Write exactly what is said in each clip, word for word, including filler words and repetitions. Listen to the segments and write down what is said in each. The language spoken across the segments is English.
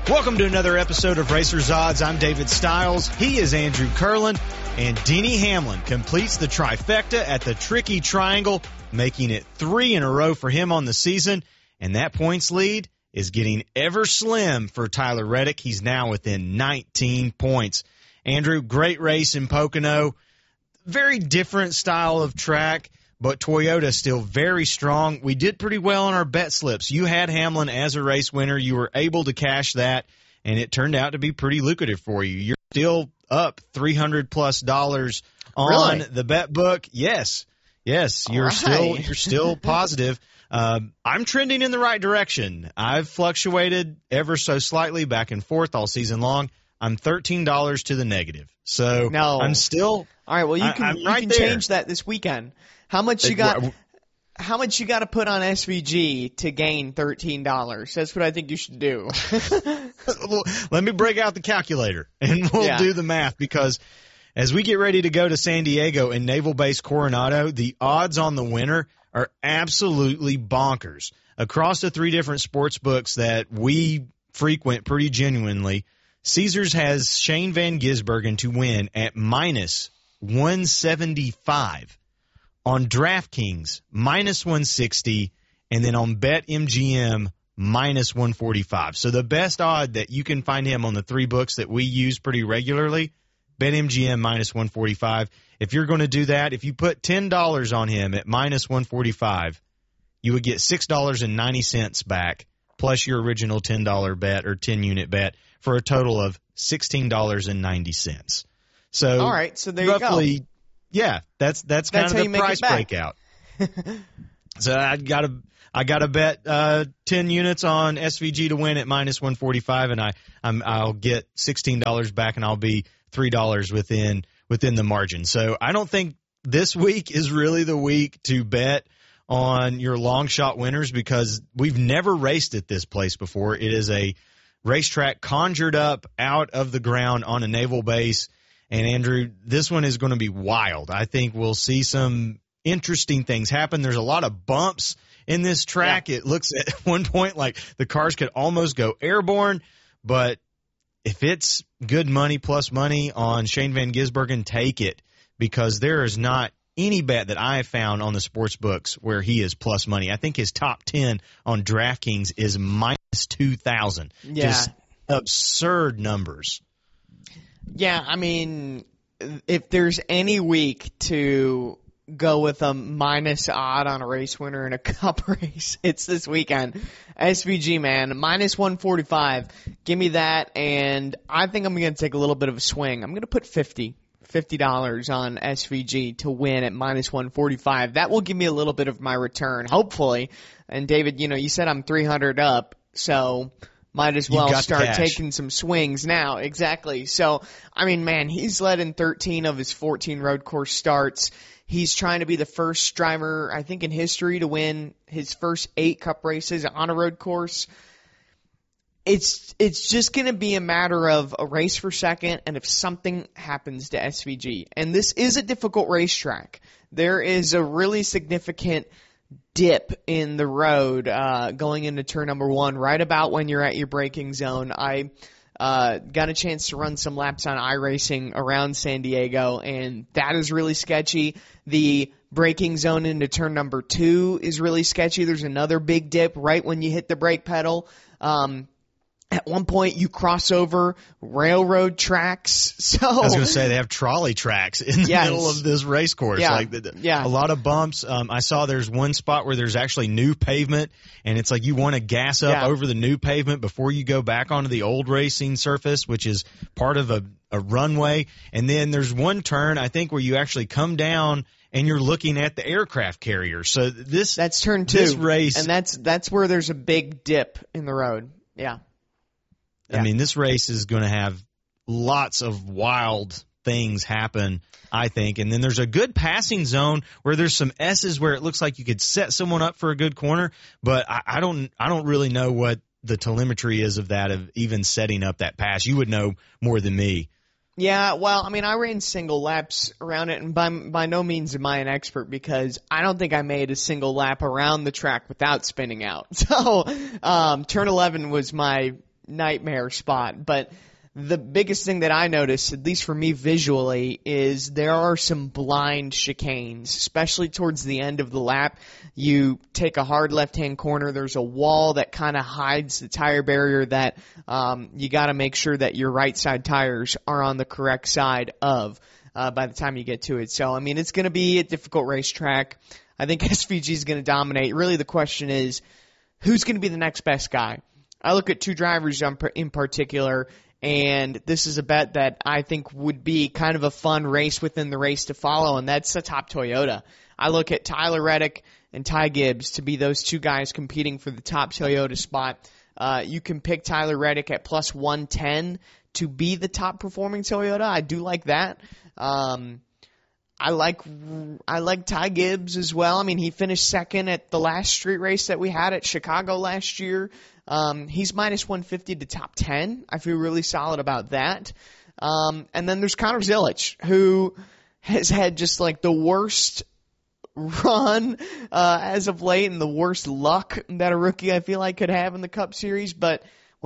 Welcome to another episode of Racers Odds. I'm David Stiles. He is Andrew Kurland. And Denny Hamlin completes the trifecta at the Tricky Triangle, making it three in a row for him on the season. And that points lead is getting ever slim for Tyler Reddick. He's now within nineteen points. Andrew, great race in Pocono. Very different style of track, but Toyota still very strong. We did pretty well on our bet slips. You had Hamlin as a race winner. You were able to cash that, and it turned out to be pretty lucrative for you. You're still up three hundred plus dollars on really? the bet book. Yes. Yes, you're right. still you're still positive. Um, I'm trending in the right direction. I've fluctuated ever so slightly back and forth all season long. I'm thirteen dollars to the negative. So no. I'm still All right, well you can I, you right can there. change that this weekend. How much you got How much you got to put on S V G to gain thirteen dollars? That's what I think you should do. Let me break out the calculator, and we'll yeah. do the math, because as we get ready to go to San Diego and Naval Base Coronado, the odds on the winner are absolutely bonkers. Across the three different sports books that we frequent pretty genuinely, Caesars has Shane Van Gisbergen to win at minus one seventy-five. On DraftKings, minus one sixty, and then on BetMGM, minus one forty-five. So the best odd that you can find him on the three books that we use pretty regularly, BetMGM minus one forty-five. If you're going to do that, if you put ten dollars on him at minus one forty-five, you would get six dollars and ninety cents back, plus your original ten dollar bet or ten-unit bet, for a total of sixteen dollars and ninety cents. So all right, so there roughly, you go. Yeah, that's that's kind That's of the price breakout. So I got to I got to bet uh, ten units on S V G to win at minus one forty-five, and I I'm, I'll get sixteen dollars back, and I'll be three dollars within within the margin. So I don't think this week is really the week to bet on your long shot winners, because we've never raced at this place before. It is a racetrack conjured up out of the ground on a naval base. And, Andrew, this one is going to be wild. I think we'll see some interesting things happen. There's a lot of bumps in this track. Yeah. It looks at one point like the cars could almost go airborne. But if it's good money plus money on Shane Van Gisbergen, take it, because there is not any bet that I have found on the sports books where he is plus money. I think his top ten on DraftKings is minus two thousand. Yeah. Just absurd numbers. Yeah, I mean, if there's any week to go with a minus odd on a race winner in a cup race, it's this weekend. S V G, man, minus one forty-five. Give me that, and I think I'm going to take a little bit of a swing. I'm going to put fifty dollars on S V G to win at minus one forty-five. That will give me a little bit of my return, hopefully. And, David, you know, you said I'm three hundred up, so might as well start taking some swings now. Exactly. So, I mean, man, he's led in thirteen of his fourteen road course starts. He's trying to be the first driver, I think, in history to win his first eight cup races on a road course. It's it's just going to be a matter of a race for second, and if something happens to S V G. And this is a difficult racetrack. There is a really significant dip in the road uh, going into turn number one, right about when you're at your braking zone. I uh, got a chance to run some laps on iRacing around San Diego, and that is really sketchy. The braking zone into turn number two is really sketchy. There's another big dip right when you hit the brake pedal. Um, At one point, you cross over railroad tracks. So I was going to say they have trolley tracks in the yes. middle of this race course. Yeah. Like the, yeah. a lot of bumps. Um, I saw there's one spot where there's actually new pavement, and it's like you want to gas up yeah. over the new pavement before you go back onto the old racing surface, which is part of a, a runway. And then there's one turn, I think, where you actually come down and you're looking at the aircraft carrier. So this that's turn two. This race, and that's that's where there's a big dip in the road. Yeah. I mean, this race is going to have lots of wild things happen, I think. And then there's a good passing zone where there's some S's where it looks like you could set someone up for a good corner. But I, I don't I don't really know what the telemetry is of that, of even setting up that pass. You would know more than me. Yeah, well, I mean, I ran single laps around it, and by by no means am I an expert, because I don't think I made a single lap around the track without spinning out. So, um, turn eleven was my nightmare spot. But the biggest thing that I noticed, at least for me visually, is there are some blind chicanes, especially towards the end of the lap. You take a hard left-hand corner, there's a wall that kind of hides the tire barrier that um, you got to make sure that your right side tires are on the correct side of uh, by the time you get to it. So, I mean, it's going to be a difficult racetrack. I think S V G is going to dominate. Really, the question is, who's going to be the next best guy? I look at two drivers in particular, and this is a bet that I think would be kind of a fun race within the race to follow, and that's the top Toyota. I look at Tyler Reddick and Ty Gibbs to be those two guys competing for the top Toyota spot. Uh, you can pick Tyler Reddick at plus one ten to be the top performing Toyota. I do like that. Um, I like I like Ty Gibbs as well. I mean, he finished second at the last street race that we had at Chicago last year. Um, he's minus one fifty to top ten. I feel really solid about that. Um, and then there's Connor Zilic, who has had just like the worst run uh, as of late and the worst luck that a rookie I feel like could have in the Cup Series. But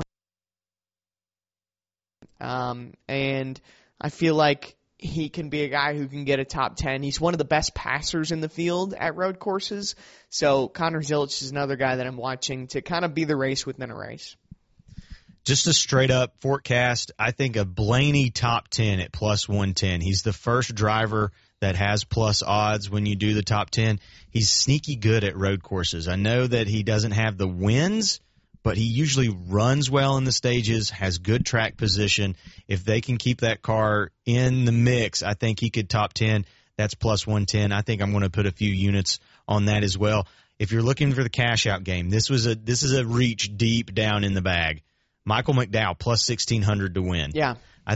um, and I feel like he can be a guy who can get a top ten. He's one of the best passers in the field at road courses. So Connor Zilic is another guy that I'm watching to kind of be the race within a race. Just a straight-up forecast, I think a Blaney top ten at plus one ten. He's the first driver that has plus odds when you do the top ten. He's sneaky good at road courses. I know that he doesn't have the wins, but he usually runs well in the stages, has good track position. If they can keep that car in the mix, I think he could top ten. That's plus one ten. I think I'm going to put a few units on that as well. If you're looking for the cash-out game, this was a this is a reach deep down in the bag. Michael McDowell, plus sixteen hundred to win. Yeah.